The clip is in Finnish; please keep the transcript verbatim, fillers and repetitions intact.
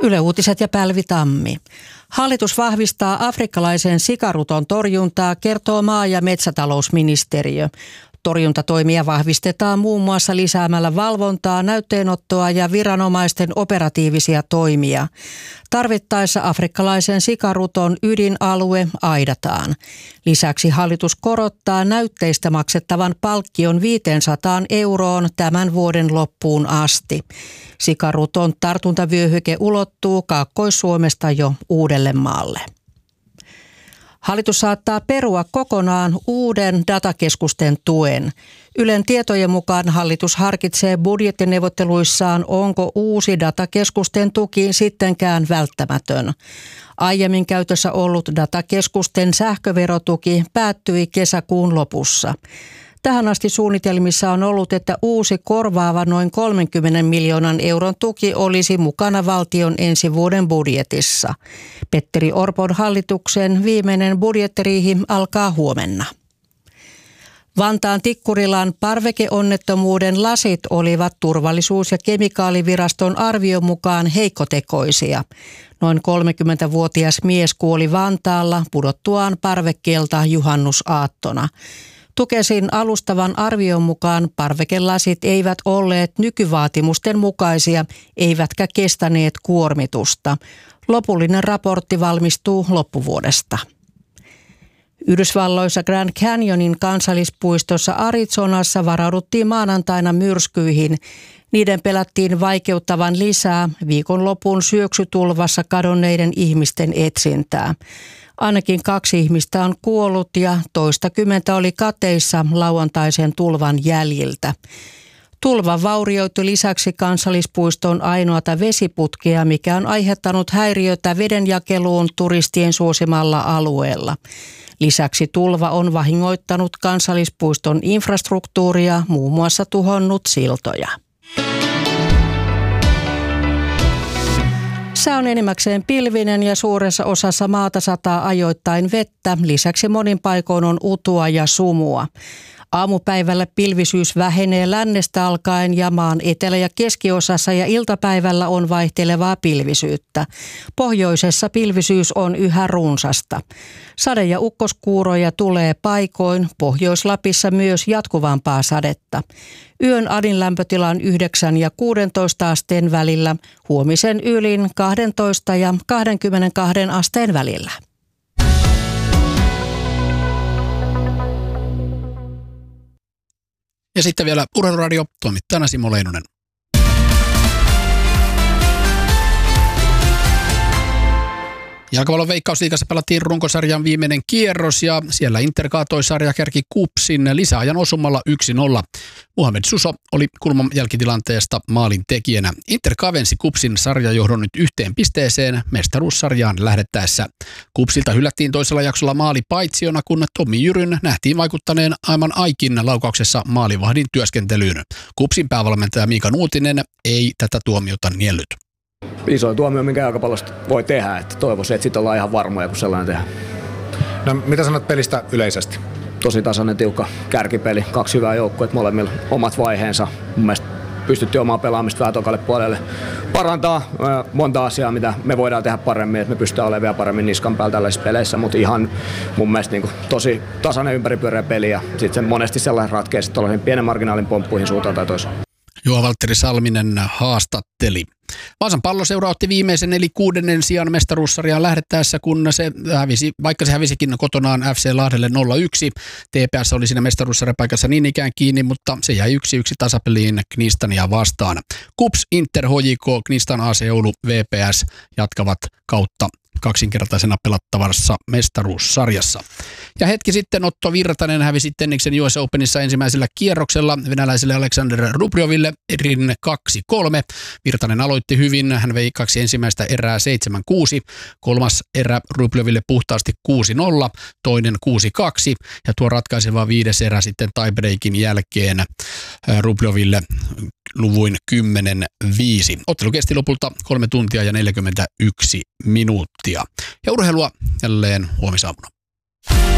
Yle Uutiset ja Pälvi Tammi. Hallitus vahvistaa afrikkalaisen sikaruton torjuntaa, kertoo maa- ja metsätalousministeriö. Torjuntatoimia vahvistetaan muun muassa lisäämällä valvontaa, näytteenottoa ja viranomaisten operatiivisia toimia. Tarvittaessa afrikkalaisen sikaruton ydinalue aidataan. Lisäksi hallitus korottaa näytteistä maksettavan palkkion viisisataa euroon tämän vuoden loppuun asti. Sikaruton tartuntavyöhyke ulottuu Kaakkois-Suomesta jo Uudellemaalle. Hallitus saattaa perua kokonaan uuden datakeskusten tuen. Ylen tietojen mukaan hallitus harkitsee budjettineuvotteluissaan, onko uusi datakeskusten tuki sittenkään välttämätön. Aiemmin käytössä ollut datakeskusten sähköverotuki päättyi kesäkuun lopussa. Tähän asti suunnitelmissa on ollut, että uusi korvaava noin kolmenkymmenen miljoonan euron tuki olisi mukana valtion ensi vuoden budjetissa. Petteri Orpon hallituksen viimeinen budjettiriihi alkaa huomenna. Vantaan Tikkurilan parvekeonnettomuuden lasit olivat Turvallisuus- ja kemikaaliviraston arvion mukaan heikkotekoisia. Noin kolmekymmentävuotias mies kuoli Vantaalla pudottuaan parvekkeelta juhannusaattona. Tukesin alustavan arvion mukaan parvekelasit eivät olleet nykyvaatimusten mukaisia, eivätkä kestäneet kuormitusta. Lopullinen raportti valmistuu loppuvuodesta. Yhdysvalloissa Grand Canyonin kansallispuistossa Arizonassa varauduttiin maanantaina myrskyihin. Niiden pelättiin vaikeuttavan lisää viikonlopun syöksytulvassa kadonneiden ihmisten etsintää. Ainakin kaksi ihmistä on kuollut ja toistakymmentä oli kateissa lauantaisen tulvan jäljiltä. Tulva vaurioitti lisäksi kansallispuiston ainoata vesiputkea, mikä on aiheuttanut häiriötä vedenjakeluun turistien suosimalla alueella. Lisäksi tulva on vahingoittanut kansallispuiston infrastruktuuria, muun muassa tuhonnut siltoja. Sää on enimmäkseen pilvinen ja suuressa osassa maata sataa ajoittain vettä. Lisäksi monin paikoin on utua ja sumua. Aamupäivällä pilvisyys vähenee lännestä alkaen ja maan etelä- ja keskiosassa ja iltapäivällä on vaihtelevaa pilvisyyttä. Pohjoisessa pilvisyys on yhä runsasta. Sade- ja ukkoskuuroja tulee paikoin, Pohjois-Lapissa myös jatkuvampaa sadetta. Yön adin lämpötila on yhdeksän ja kuusitoista asteen välillä, huomisen ylin kaksitoista ja kaksikymmentäkaksi asteen välillä. Ja sitten vielä Urheiluradio, toimittajana Simo Leinonen. Jalkapallon Veikkausliigassa pelattiin runkosarjan viimeinen kierros ja siellä Inter kaatoi sarjakärki KuPSin lisäajan osumalla yksi nolla. Mohamed Suso oli kulman jälkitilanteesta maalin tekijänä. Inter kavensi KuPSin sarjajohdon nyt yhteen pisteeseen mestaruussarjaan lähdettäessä. KuPSilta hylättiin toisella jaksolla maali paitsiona, kun Tommi Jyryn nähtiin vaikuttaneen aivan Aikin laukauksessa maalivahdin työskentelyyn. KuPSin päävalmentaja Miika Nuutinen ei tätä tuomiota niellyt. Iso tuomio, minkä jalkapallosta voi tehdä, että toivoisin, että sitten ollaan ihan varmoja, kun sellainen tehdään. No, mitä sanot pelistä yleisesti? Tosi tasainen, tiukka kärkipeli, kaksi hyvää joukkuetta, molemmilla omat vaiheensa. Mun mielestä pystyttiin omaa pelaamista vähän tokalle puolelle parantaa monta asiaa, mitä me voidaan tehdä paremmin, että me pystytään olemaan vielä paremmin niskan päällä tällaisissa peleissä, mutta ihan mun mielestä niin kuin tosi tasainen ympäripyöreä peli ja sitten se monesti sellainen ratkeaa tuollaisen pienen marginaalin pomppuihin suuntaan tai toiseen. Juha Valtteri Salminen haastatteli. Vaasan Palloseura otti viimeisen eli kuudennen sijan mestaruussarjaan lähdettäessä, kun se hävisi, vaikka se hävisikin kotonaan F C Lahdelle nolla yksi. T P S oli siinä mestaruussarjapaikassa niin ikään kiinni, mutta se jäi yksi yksi tasapeliin Knistania vastaan. KuPS, Inter, H J K, Knistan, A C Oulu, V P S jatkavat kautta kaksinkertaisena pelattavassa mestaruussarjassa. Ja hetki sitten Otto Virtanen hävisi Tenniksen U S Openissa ensimmäisellä kierroksella venäläiselle Alexander Rubljoville erin kaksi kolme. Virtanen aloitti hyvin, hän vei kaksi ensimmäistä erää seitsemän kuusi. Kolmas erä Rubljoville puhtaasti kuusi nolla, toinen kuusi kaksi ja tuo ratkaiseva viides erä sitten tiebreakin jälkeen Rubljoville luvuin kymmenen viisi. Ottelu kesti lopulta kolme tuntia ja neljäkymmentäyksi minuuttia. Ja urheilua jälleen huomisaamuna.